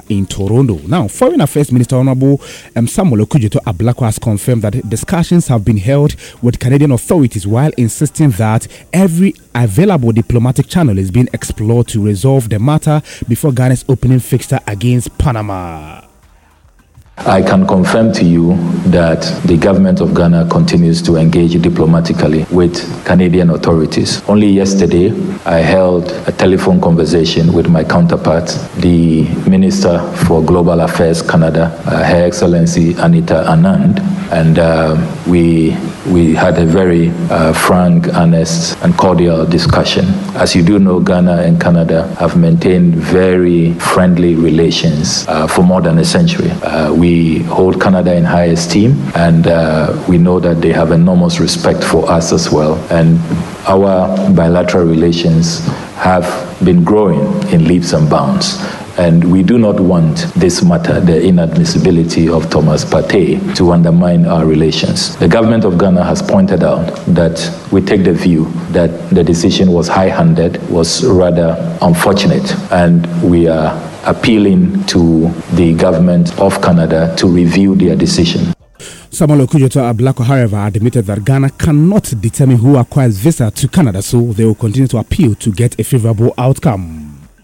in Toronto. Now, Foreign Affairs Minister Honorable Samuel Okudzeto Ablakwa has confirmed that discussions have been held with Canadian authorities while insisting that every available diplomatic channel is being explored to resolve the matter before Ghana's opening fixture against Panama. I can confirm to you that the government of Ghana continues to engage diplomatically with Canadian authorities. Only yesterday, I held a telephone conversation with my counterpart, the Minister for Global Affairs Canada, Her Excellency Anita Anand, and we had a very frank, honest, and cordial discussion. As you do know, Ghana and Canada have maintained very friendly relations for more than a century. We hold Canada in high esteem, and we know that they have enormous respect for us as well. And our bilateral relations have been growing in leaps and bounds. And we do not want this matter, the inadmissibility of Thomas Partey, to undermine our relations. The government of Ghana has pointed out that we take the view that the decision was high-handed, was rather unfortunate, and we are appealing to the government of Canada to review their decision. Samuel Okudzeto Ablakwa, however, admitted that Ghana cannot determine who acquires visa to Canada, so they will continue to appeal to get a favorable outcome.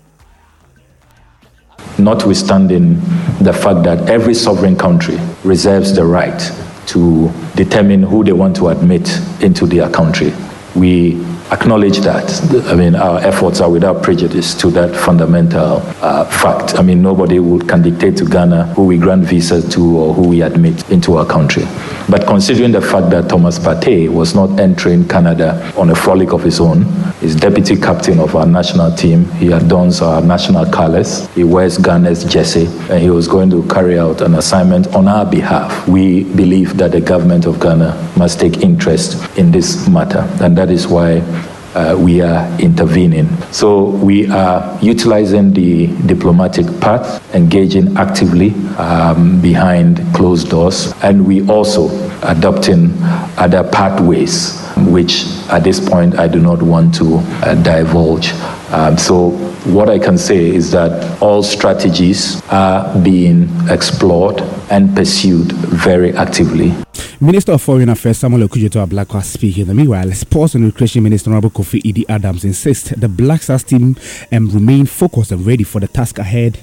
Notwithstanding the fact that every sovereign country reserves the right to determine who they want to admit into their country, we acknowledge that. I mean, our efforts are without prejudice to that fundamental fact. I mean, nobody can dictate to Ghana who we grant visas to or who we admit into our country. But considering the fact that Thomas Partey was not entering Canada on a frolic of his own, he's deputy captain of our national team, he adorns our national colors, he wears Ghana's jersey, and he was going to carry out an assignment on our behalf. We believe that the government of Ghana must take interest in this matter, and that is why we are intervening. So we are utilizing the diplomatic path, engaging actively behind closed doors, and we also adopting other pathways, which at this point I do not want to divulge. So what I can say is that all strategies are being explored and pursued very actively. Minister of Foreign Affairs Samuel Okudzeto Ablakwa speaking. Meanwhile, Sports and Recreation Minister Honorable Kofi Idi Adams insists the Black Stars team remain focused and ready for the task ahead.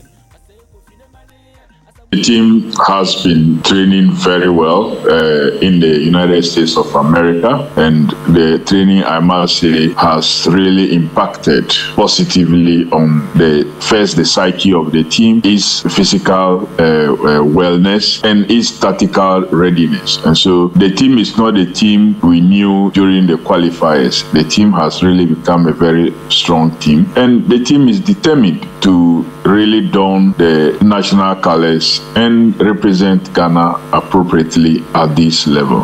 The team has been training very well in the United States of America, and the training, I must say, has really impacted positively on the psyche of the team, its physical wellness, and its tactical readiness. And so the team is not the team we knew during the qualifiers. The team has really become a very strong team, and the team is determined to really don the national colors and represent Ghana appropriately at this level.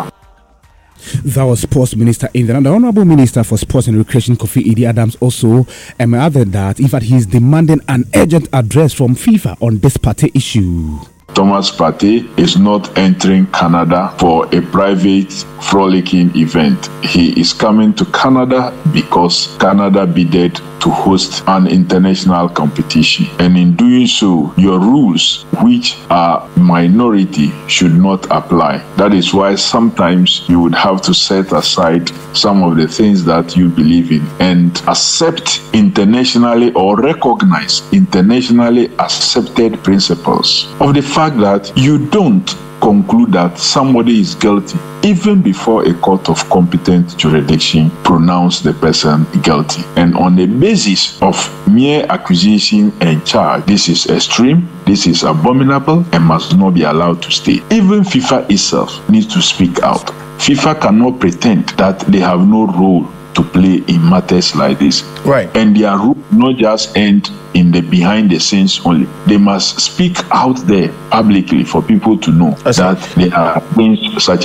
That was Sports Minister Indra. The Honorable Minister for Sports and Recreation, Kofi Idi Adams, also added that, in fact, he is demanding an urgent address from FIFA on this party issue. Thomas Partey is not entering Canada for a private frolicking event. He is coming to Canada because Canada bidded to host an international competition. And in doing so, your rules, which are minority, should not apply. That is why sometimes you would have to set aside some of the things that you believe in and accept internationally or recognize internationally accepted principles of the fact that you don't conclude that somebody is guilty even before a court of competent jurisdiction pronounce the person guilty. And on the basis of mere accusation and charge, this is extreme, this is abominable, and must not be allowed to stay. Even FIFA itself needs to speak out. FIFA cannot pretend that they have no role to play in matters like this. Right. And their role not just end in the behind the scenes only. They must speak out there publicly for people to know that they are against such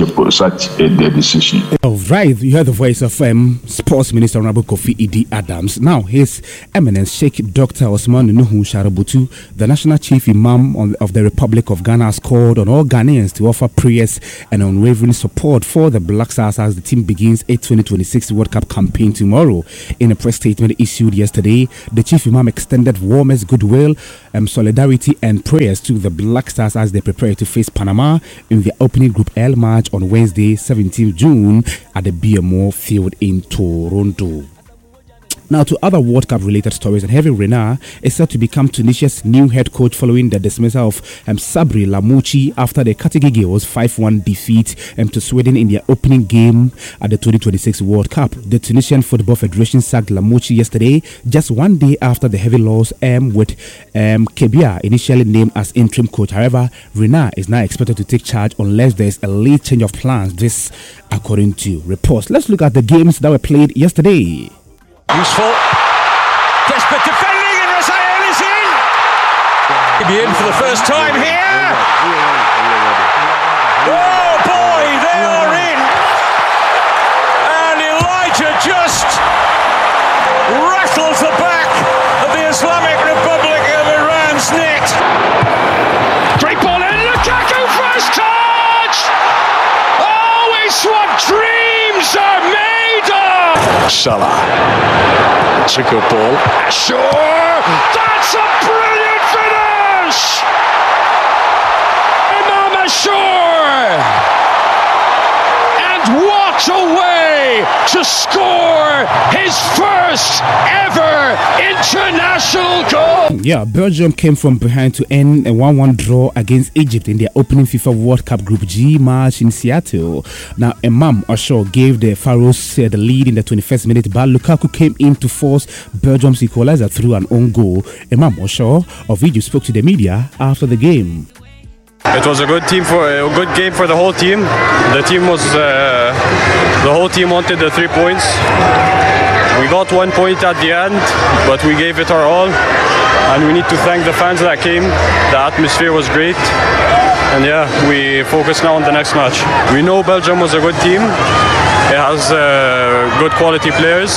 a decision. All right, you heard the voice of Sports Minister Honorable Kofi Idi Adams. Now, His Eminence Sheikh Dr. Osman Nuhu Sharabutu, the National Chief Imam of the Republic of Ghana, has called on all Ghanaians to offer prayers and unwavering support for the Black Stars as the team begins a 2026 World Cup campaign tomorrow. In a press statement issued yesterday, the Chief Imam extended of warmest goodwill, solidarity and prayers to the Black Stars as they prepare to face Panama in the opening Group L match on Wednesday, 17th June at the BMO Field in Toronto. Now to other World Cup related stories, and Hervé Renard is set to become Tunisia's new head coach following the dismissal of Sabri Lamouchi after the Katigi Girls 5-1 defeat to Sweden in their opening game at the 2026 World Cup. The Tunisian Football Federation sacked Lamouchi yesterday, just 1 day after the heavy loss with Kebia initially named as interim coach. However, Renard is now expected to take charge unless there is a late change of plans, this according to reports. Let's look at the games that were played yesterday. Useful. Desperate defending and Rasael is in. Maybe in for the first time here. Oh boy, they are in. And Elijah just rattles the back of the Islamic Republic of Iran's net. Great ball in. Lukaku first touch. Oh, it's what dreams are made of. Salah. It's a good ball. Sure! That's a brilliant finish! Imam Ashour! And what a way to score his first ever international goal! Yeah, Belgium came from behind to end a 1-1 draw against Egypt in their opening FIFA World Cup Group G match in Seattle. Now, Imam Ashour gave the Pharaohs the lead in the 21st minute, but Lukaku came in to force Belgium's equalizer through an own goal. Imam Ashour of Egypt spoke to the media after the game. It was a good game for the whole team. The whole team wanted the 3 points. We got 1 point at the end, but we gave it our all. And we need to thank the fans that came. The atmosphere was great. And yeah, we focus now on the next match. We know Belgium was a good team. It has good quality players.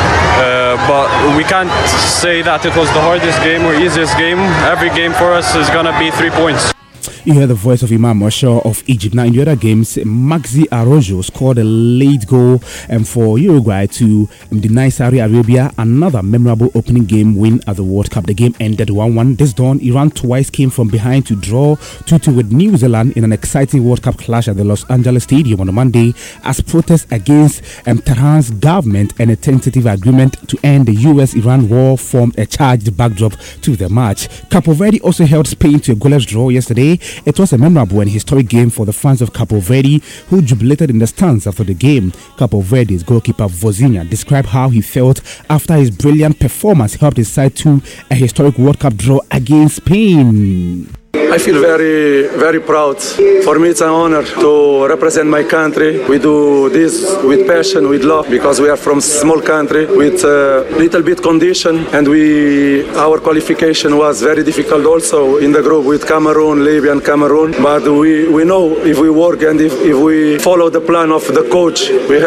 But we can't say that it was the hardest game or easiest game. Every game for us is going to be 3 points. You hear the voice of Imam Ashour of Egypt. Now, in the other games, Maxi Araujo scored a late goal for Uruguay to deny Saudi Arabia another memorable opening game win at the World Cup. The game ended 1-1. This dawn, Iran twice came from behind to draw 2-2 with New Zealand in an exciting World Cup clash at the Los Angeles Stadium on a Monday as protests against Tehran's government and a tentative agreement to end the US-Iran war formed a charged backdrop to the match. Capo Verde also held Spain to a goalless draw yesterday. It was a memorable and historic game for the fans of Capo Verde, who jubilated in the stands after the game. Capo Verde's goalkeeper Vozinha described how he felt after his brilliant performance helped his side to a historic World Cup draw against Spain. I feel very, very proud. For me, it's an honor to represent my country. We do this with passion, with love, because we are from a small country with a little bit condition, and our qualification was very difficult also in the group with Cameroon, Libya and Cameroon. But we know if we work and if we follow the plan of the coach, we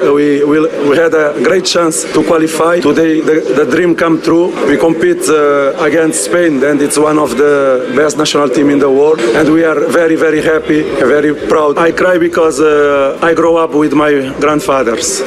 had a great chance to qualify. Today, the dream come true. We compete against Spain, and it's one of the best national team in the world, and we are very, very happy, very proud. I cry because I grew up with my grandparents,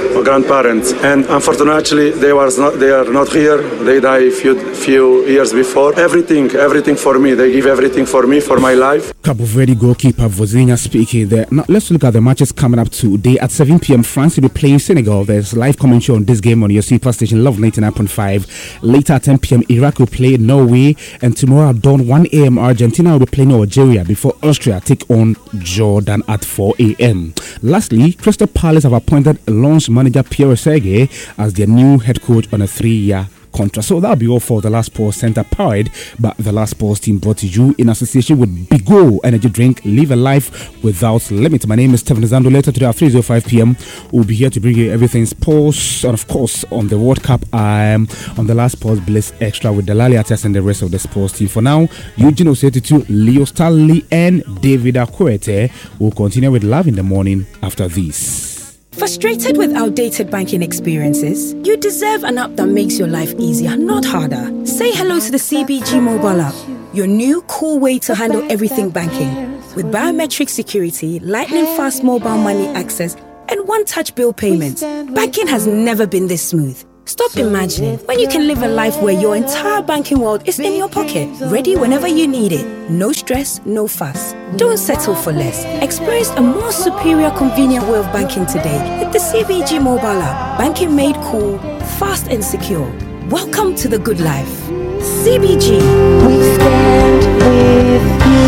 and unfortunately they are not here. They died a few years before. Everything for me. They give everything for me, for my life. Cabo Verde goalkeeper Vozinha speaking there. Now let's look at the matches coming up today at 7 p.m. France will be playing Senegal. There's live commentary on this game on your super station Love 99.5. Later at 10 p.m. Iraq will play Norway, and tomorrow at dawn 1 a.m. Argentina will be playing Algeria before Austria take on Jordan at 4 a.m. Lastly, Crystal Palace have appointed launch manager Pierre Serge as their new head coach on a 3-year contract. So that'll be all for the Last Pause Center, powered by the Last Pause team, brought to you in association with Bigo Energy Drink. Live a life without limits. My name is Stephen Zando. Later today at 3:05 p.m. we'll be here to bring you everything sports, and of course on the World Cup. I'm on the Last Pause Bliss Extra with Delali Atas and the rest of the sports team. For now, Eugene Osetutu, Leo Stanley and David Akwete will continue with Love in the Morning after this. Frustrated with outdated banking experiences? You deserve an app that makes your life easier, not harder. Say hello to the CBG mobile app, your new cool way to handle everything banking. With biometric security, lightning fast mobile money access, and one-touch bill payments, banking has never been this smooth. Stop imagining when you can live a life where your entire banking world is in your pocket, ready whenever you need it. No stress, no fuss. Don't settle for less. Experience a more superior, convenient way of banking today with the CBG mobile app. Banking made cool, fast and secure. Welcome to the good life. CBG. We stand with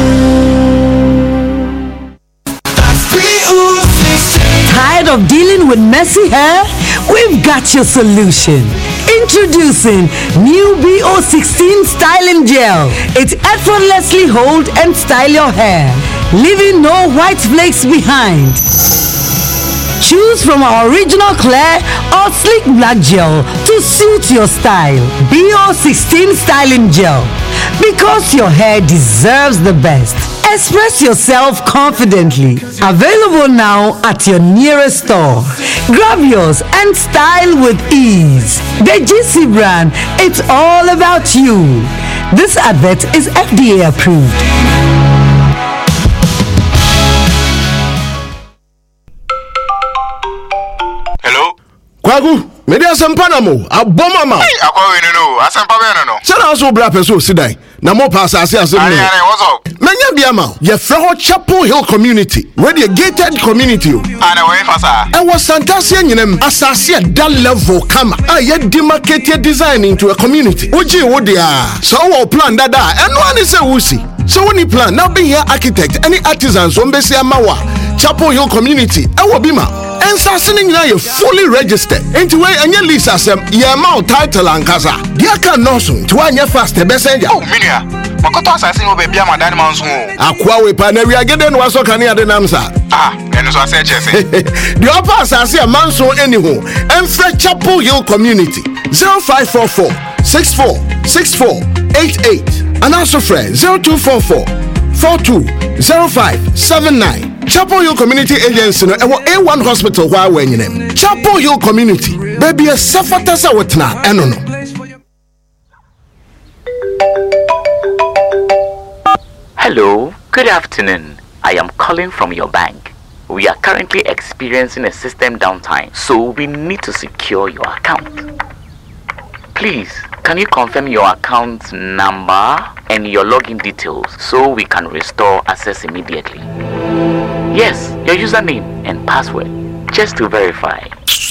you. Tired of dealing with messy hair? We've got your solution. Introducing new BO16 Styling Gel. It effortlessly hold and style your hair, leaving no white flakes behind. Choose from our original clear or sleek black gel to suit your style. BO16 Styling Gel. Because your hair deserves the best. Express yourself confidently. Available now at your nearest store. Grab yours and style with ease. The GC brand, it's all about you. This advert is FDA approved. Hello? Kwagu, media sempanamo, abomama. Hey, akwa no, asempa be no. Sana so bra peso sidai. Na mo pass asase What's up? Menya biama, ye freho Chapel Hill community. Where the gated community. Ana we fasa. E was Santasia nyinem asase that level kama. Ye demarcated design into a community. Oji wo dia. So our plan dada. Eno ani se wusi. So when you plan, now be here architect, any artisans ombesi amawa. Chapel Hill community. Ewo bima. And sassening now you fully registered. Into way and your lease as ye amount title and casa. Dia can no soon to one year fast the messenger. Oh, Minia. Makoto assassin will be a madam man's home. Aqua we paneri again was so can you the namsa. Ah, and so I said, the upper assassin manso anyhow. And Fred Chapel Hill community 0544 646488. And also Fred 0244 420579. Chapel Hill Community Agency no A1 Hospital while when you name Chapel Hill Community baby a safatasa wetna eno. Hello, good afternoon. I am calling from your bank. We are currently experiencing a system downtime, so we need to secure your account. Please, can you confirm your account number and your login details so we can restore access immediately? Yes, your username and password, just to verify.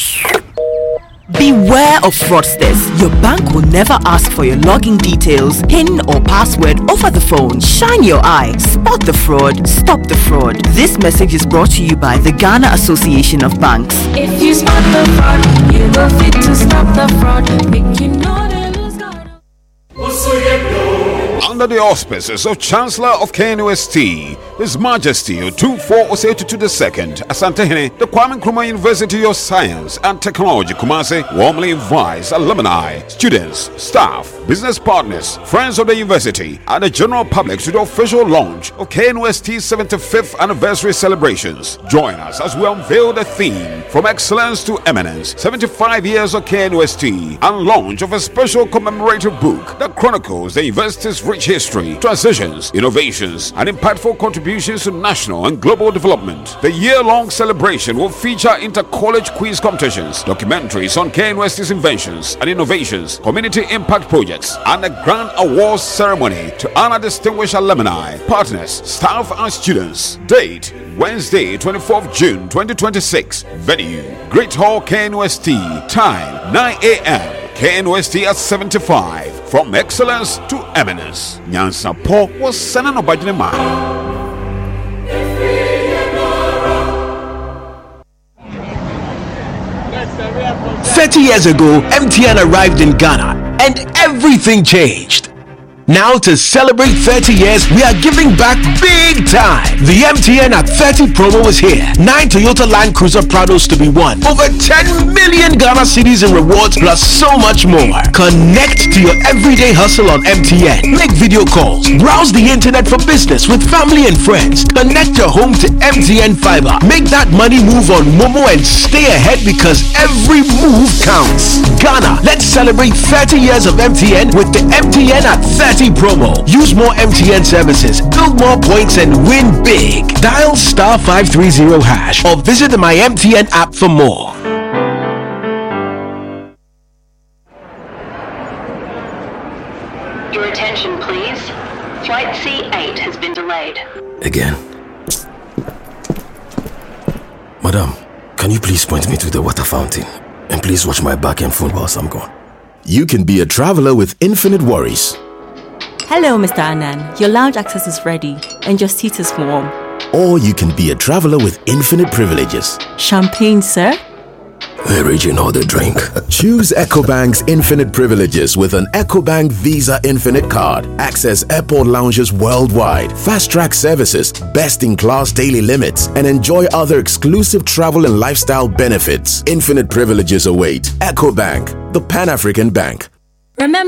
Beware of fraudsters. Your bank will never ask for your login details, PIN or password over the phone. Shine your eye. Spot the fraud. Stop the fraud. This message is brought to you by the Ghana Association of Banks. If you spot the fraud, you go fit to stop the fraud. Make you know that who's gonna... Under the auspices of Chancellor of KNUST, His Majesty Otumfuo Osei-Tutu II, Asantehene, the Kwame Nkrumah University of Science and Technology, Kumasi, warmly invites alumni, students, staff, business partners, friends of the university, and the general public to the official launch of KNUST's 75th anniversary celebrations. Join us as we unveil the theme From Excellence to Eminence, 75 years of KNUST, and launch of a special commemorative book that chronicles the university's rich history, transitions, innovations, and impactful contributions to national and global development. The year-long celebration will feature inter-college quiz competitions, documentaries on KNUST's inventions and innovations, community impact projects, and a grand awards ceremony to honor distinguished alumni, partners, staff, and students. Date: Wednesday, 24th June 2026. Venue: Great Hall, KNUST. Time: 9 a.m. KNUST at 75. From excellence to eminence. Nyansa Po was sending a bajinema. 30 years ago, MTN arrived in Ghana and everything changed. Now, to celebrate 30 years, we are giving back big time. The MTN at 30 promo is here. 9 Toyota Land Cruiser Prados to be won. Over 10 million Ghana cedis in rewards, plus so much more. Connect to your everyday hustle on MTN. Make video calls. Browse the internet for business with family and friends. Connect your home to MTN Fiber. Make that money move on Momo and stay ahead because every move counts. Ghana, let's celebrate 30 years of MTN with the MTN at 30 promo. Use more MTN services, build more points, and win big. Dial *530# or visit the My MTN app for more. attention, please. Flight C8 has been delayed. Again. Madam, can you please point me to the water fountain? And please watch my back and phone whilst I'm gone. You can be a traveler with infinite worries. Hello, Mr. Anand. Your lounge access is ready and your seat is warm. Or you can be a traveler with infinite privileges. Champagne, sir? The region or the drink. Choose EcoBank's infinite privileges with an EcoBank Visa Infinite card. Access airport lounges worldwide, fast-track services, best-in-class daily limits, and enjoy other exclusive travel and lifestyle benefits. Infinite privileges await. EcoBank, the Pan-African Bank. Remember